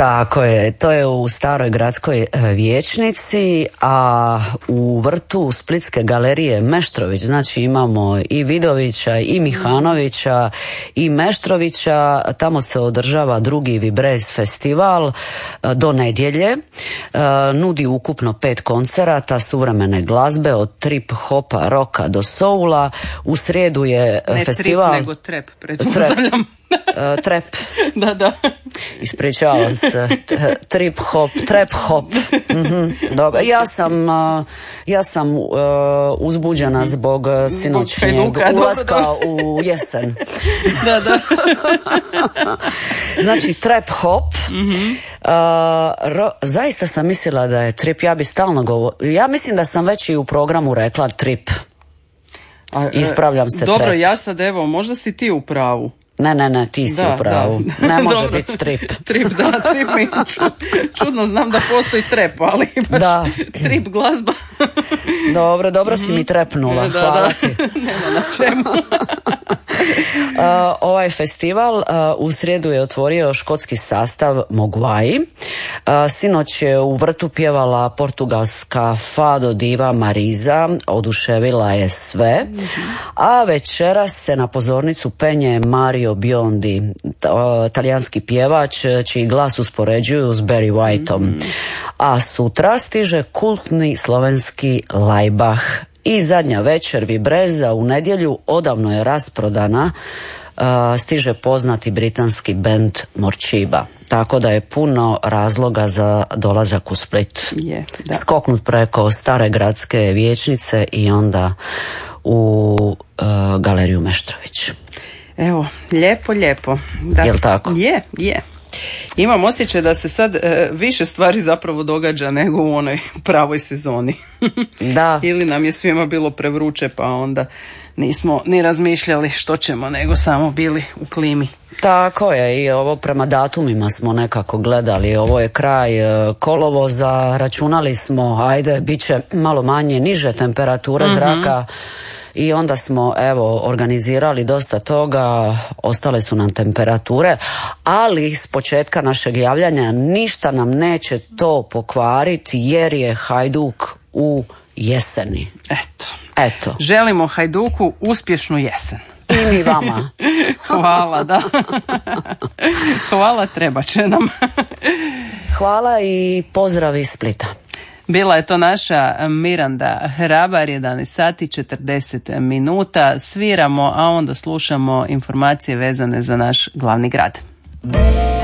Tako je, to je u staroj gradskoj vijećnici, a u vrtu Splitske galerije Meštrović, znači imamo i Vidovića i Mihanovića i Meštrovića, tamo se održava drugi Vibrez festival do nedjelje, nudi ukupno 5 koncerata suvremene glazbe od trip hopa, roka do soula. U srijedu je ne festival... Ne trip, nego trep, pretpostavljam. Trep. Da. Ispričavam se. Trip hop, trap hop. Dobro. Ja sam uzbuđena zbog sinoćnjeg ulaska u jesen. Da. Znači trap hop. Zaista sam mislila da je trip. Ja bi stalno govorila. Ja mislim da sam već i u programu rekla trip. Ispravljam se. Dobro, trap. ja sad evo, možda si ti u pravu. Ne, ti si u pravu. Ne može biti trip. Trip mi čudno, znam da postoji trep, ali baš trip glazba. Dobro si mi trepnula, hvala ti. Nema na čemu. Ovaj festival u srijedu je otvorio škotski sastav Mogwai. Sinoć je u vrtu pjevala portugalska fado diva Mariza, oduševila je sve, a večeras se na pozornicu penje Mario Biondi, talijanski pjevač čiji glas uspoređuju s Barry Whiteom. A sutra stiže kultni slovenski Laibach. I zadnja večer Vibreza u nedjelju odavno je rasprodana, stiže poznati britanski bend Morčiba. Tako da je puno razloga za dolazak u Split. Skoknut preko stare gradske vijećnice i onda u galeriju Meštrović. Evo, lijepo. Da. Jel tako? Je. Imam osjećaj da se sad više stvari zapravo događa nego u onoj pravoj sezoni. Da. Ili nam je svima bilo prevruće pa onda nismo ni razmišljali što ćemo, nego samo bili u klimi. Tako je, i ovo prema datumima smo nekako gledali. Ovo je kraj kolovoza, računali smo, bit će malo manje, niže temperature zraka. I onda smo organizirali dosta toga, ostale su nam temperature, ali s početka našeg javljanja ništa nam neće to pokvariti jer je Hajduk u jeseni. Eto. Želimo Hajduku uspješnu jesen. I mi vama. Hvala, da. Hvala, treba će nam. Hvala i pozdrav iz Splita. Bila je to naša Miranda Hrabar, 11 sati 40 minuta. Sviramo, a onda slušamo informacije vezane za naš glavni grad.